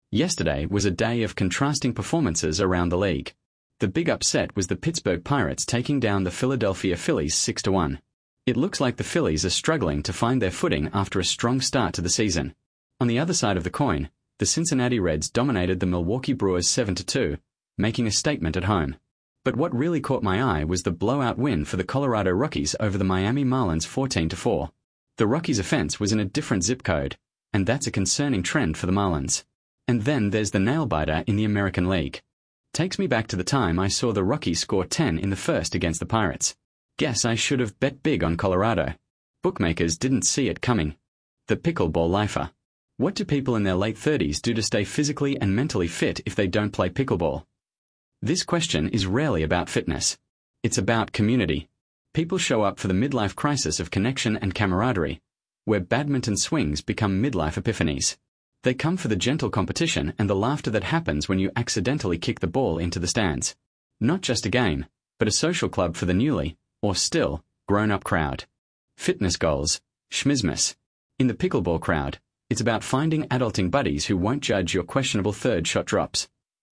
Yesterday was a day of contrasting performances around the league. The big upset was the Pittsburgh Pirates taking down the Philadelphia Phillies 6-1. It looks like the Phillies are struggling to find their footing after a strong start to the season. On the other side of the coin, the Cincinnati Reds dominated the Milwaukee Brewers 7-2, making a statement at home. But what really caught my eye was the blowout win for the Colorado Rockies over the Miami Marlins 14-4. The Rockies' offense was in a different zip code, and that's a concerning trend for the Marlins. And then there's the nail-biter in the American League. Takes me back to the time I saw the Rockies score 10 in the first against the Pirates. Guess I should have bet big on Colorado. Bookmakers didn't see it coming. The pickleball lifer. What do people in their late 30s do to stay physically and mentally fit if they don't play pickleball? This question is rarely about fitness. It's about community. People show up for the midlife crisis of connection and camaraderie, where badminton swings become midlife epiphanies. They come for the gentle competition and the laughter that happens when you accidentally kick the ball into the stands. Not just a game, but a social club for the newly, or still, grown-up crowd. Fitness goals, schmizmas. In the pickleball crowd, it's about finding adulting buddies who won't judge your questionable third shot drops.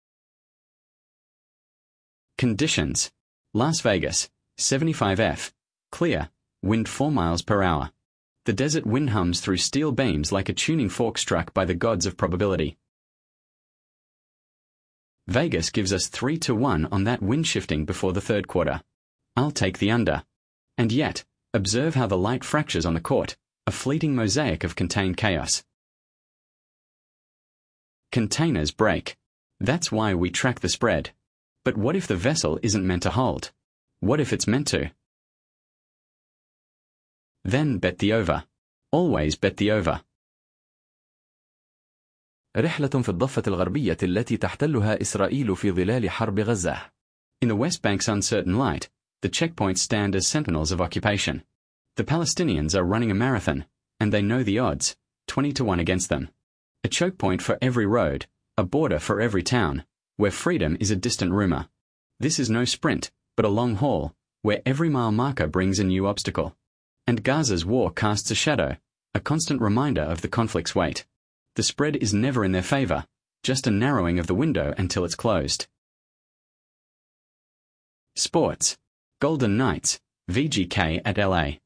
Conditions. Las Vegas, 75F. Clear, wind 4 miles per hour. The desert wind hums through steel beams like a tuning fork struck by the gods of probability. Vegas gives us 3-1 on that wind shifting before the third quarter. I'll take the under. And yet, observe how the light fractures on the court, a fleeting mosaic of contained chaos. Containers break. That's why we track the spread. But what if the vessel isn't meant to hold? What if it's meant to? Then bet the over. Always bet the over. رحلة في الضفة الغربية التي تحتلها إسرائيل في ظلال حرب غزة. In the West Bank's uncertain light, the checkpoints stand as sentinels of occupation. The Palestinians are running a marathon, and they know the odds, 20-1 against them. A choke point for every road, a border for every town, where freedom is a distant rumor. This is no sprint, but a long haul, where every mile marker brings a new obstacle. And Gaza's war casts a shadow, a constant reminder of the conflict's weight. The spread is never in their favor, just a narrowing of the window until it's closed. Sports. Golden Knights, VGK at LA.